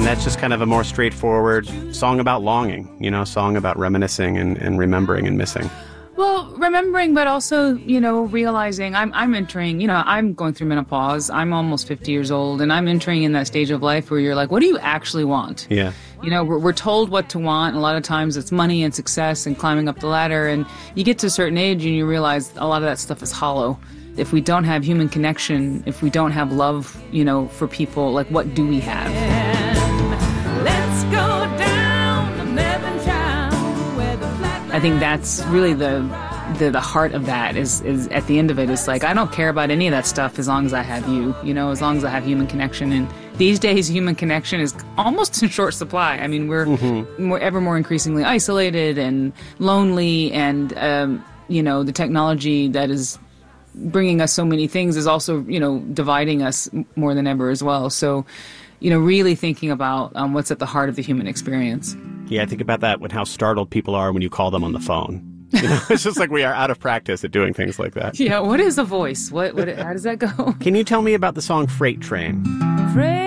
And that's just kind of a more straightforward song about longing, you know, a song about reminiscing and remembering and missing. Well, remembering, but also, you know, realizing I'm entering, you know, I'm going through menopause. I'm almost 50 years old, and I'm entering in that stage of life where you're like, what do you actually want? Yeah. You know, we're told what to want. And a lot of times it's money and success and climbing up the ladder. And you get to a certain age and you realize a lot of that stuff is hollow. If we don't have human connection, if we don't have love, you know, for people, like, what do we have? Let's go down to Melbourne where the flag. I think that's really the heart of that is at the end of it, it's like, I don't care about any of that stuff as long as I have you, you know, as long as I have human connection. And these days, human connection is almost in short supply. I mean, we're ever more increasingly isolated and lonely, and, you know, the technology that is bringing us so many things is also, you know, dividing us more than ever as well. So, you know, really thinking about what's at the heart of the human experience. Yeah, I think about that when how startled people are when you call them on the phone. You know, it's just like we are out of practice at doing things like that. Yeah, what is a voice? How does that go? Can you tell me about the song Freight Train? Freight